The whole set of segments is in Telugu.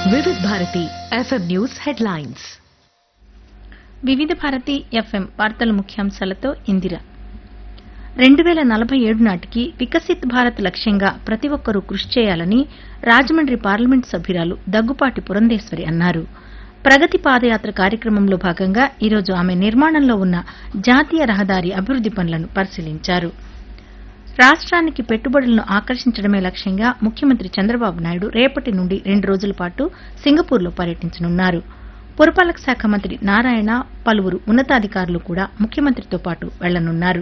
వివిధ భారతి ఎఫ్ఎం న్యూస్ హెడ్లైన్స్. వివిధ భారతి ఎఫ్ఎం వార్తల ముఖ్యాంశాలతో ఇందిర. 2047 నాటికి వికసిత్ భారత్ లక్ష్యంగా ప్రతి ఒక్కరూ కృషి చేయాలని రాజమండ్రి పార్లమెంట్ సభ్యురాలు దగ్గుపాటి పురంధేశ్వరి అన్నారు. ప్రగతి పాదయాత్ర కార్యక్రమంలో భాగంగా ఈరోజు ఆమె నిర్మాణంలో ఉన్న జాతీయ రహదారి అభివృద్ది పనులను పరిశీలించారు. రాష్ట్రానికి పెట్టుబడులను ఆకర్షించడమే లక్ష్యంగా ముఖ్యమంత్రి చంద్రబాబు నాయుడు రేపటి నుండి 2 రోజుల పాటు సింగపూర్లో పర్యటించనున్నారు. పురపాలక శాఖ మంత్రి నారాయణ, పలువురు ఉన్నతాధికారులు కూడా ముఖ్యమంత్రితో పాటు వెళ్లనున్నారు.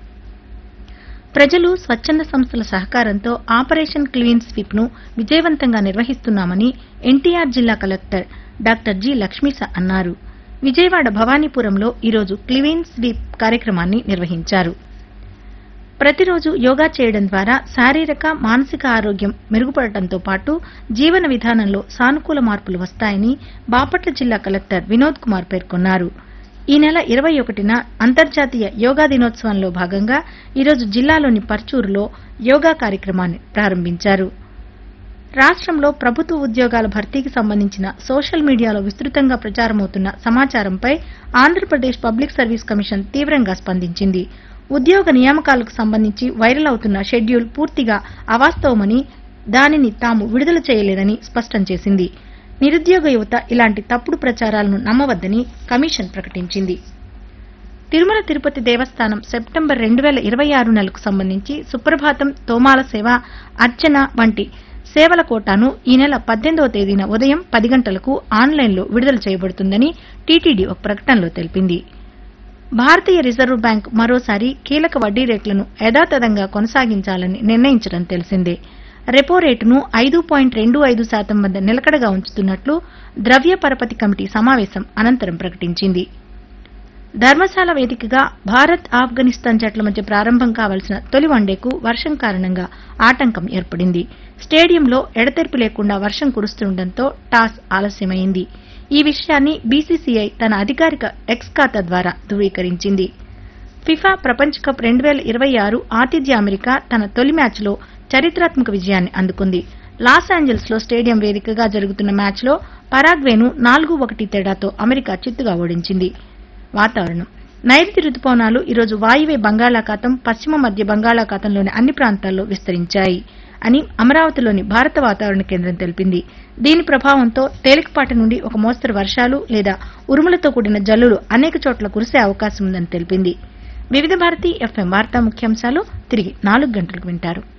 ప్రజలు, స్వచ్ఛంద సంస్థల సహకారంతో ఆపరేషన్ క్లీన్ స్వీప్ ను విజయవంతంగా నిర్వహిస్తున్నామని ఎన్టీఆర్ జిల్లా కలెక్టర్ డాక్టర్ జి. లక్ష్మీస అన్నారు. విజయవాడ భవానీపురంలో ఈరోజు క్లీన్ స్వీప్ కార్యక్రమాన్ని నిర్వహించారు. ప్రతిరోజు యోగా చేయడం ద్వారా శారీరక, మానసిక ఆరోగ్యం మెరుగుపడటంతో పాటు జీవన విధానంలో సానుకూల మార్పులు వస్తాయని బాపట్ల జిల్లా కలెక్టర్ వినోద్ కుమార్ పేర్కొన్నారు. ఈ నెల 21న అంతర్జాతీయ యోగా దినోత్సవంలో భాగంగా ఈరోజు జిల్లాలోని పర్చూరులో యోగా కార్యక్రమాన్ని ప్రారంభించారు. రాష్ట్రంలో ప్రభుత్వ ఉద్యోగాల భర్తీకి సంబంధించిన సోషల్ మీడియాలో విస్తృతంగా ప్రచారమవుతున్న సమాచారంపై ఆంధ్రప్రదేశ్ పబ్లిక్ సర్వీస్ కమిషన్ తీవ్రంగా స్పందించింది. ఉద్యోగ నియామకాలకు సంబంధించి వైరల్ అవుతున్న షెడ్యూల్ పూర్తిగా అవాస్తవమని, దానిని తాము విడుదల చేయలేదని స్పష్టం చేసింది. నిరుద్యోగ యువత ఇలాంటి తప్పుడు ప్రచారాలను నమ్మవద్దని కమిషన్ ప్రకటించింది. తిరుమల తిరుపతి దేవస్థానం సెప్టెంబర్ 2026 నెలకు సంబంధించి సుప్రభాతం, తోమాల సేవ, అర్చన వంటి సేవల కోటాను ఈ నెల 18వ తేదీన ఉదయం 10 గంటలకు ఆన్లైన్లో విడుదల చేయబడుతుందని టీటీడీ ఒక ప్రకటనలో తెలిపింది. భారతీయ రిజర్వ్ బ్యాంక్ మరోసారి కీలక వడ్డీ రేట్లను యథాతథంగా కొనసాగించాలని నిర్ణయించడం తెలిసిందే. రెపో రేటును 5.25% వద్ద నిలకడగా ఉంచుతున్నట్లు ద్రవ్య పరపతి కమిటీ సమావేశం అనంతరం ప్రకటించింది. ధర్మశాల వేదికగా భారత్, ఆఫ్ఘనిస్తాన్ జట్ల మధ్య ప్రారంభం కావాల్సిన తొలి వన్డేకు వర్షం కారణంగా ఆటంకం ఏర్పడింది. స్టేడియంలో ఎడతెరిపి లేకుండా వర్షం కురుస్తుండటంతో టాస్ ఆలస్యమైంది. ఈ విషయాన్ని బీసీసీఐ తన అధికారిక ఎక్స్ ఖాతా ద్వారా ధృవీకరించింది. ఫిఫా ప్రపంచ కప్ 2026 ఆతిథ్య అమెరికా తన తొలి మ్యాచ్లో చరిత్రాత్మక విజయాన్ని అందుకుంది. లాస్ ఏంజల్స్ లో స్టేడియం వేదికగా జరుగుతున్న మ్యాచ్లో పరాగ్వేను 4-1 తేడాతో అమెరికా చిత్తుగా ఓడించింది. వాతావరణం. నైరుతి రుతుపవనాలు ఈరోజు వాయువ్య బంగాళాఖాతం, పశ్చిమ మధ్య బంగాళాఖాతంలోని అన్ని ప్రాంతాల్లో విస్తరించాయి అని అమరావతిలోని భారత వాతావరణ కేంద్రం తెలిపింది. దీని ప్రభావంతో తేలికపాటి నుండి ఒక మోస్తరు వర్షాలు లేదా ఉరుములతో కూడిన జల్లులు అనేక చోట్ల కురిసే అవకాశం ఉందని తెలిపింది. వివిధ భారతి ఎఫ్ఎం వార్తా ముఖ్యాంశాలు తిరిగి 4 గంటలకు వింటారు.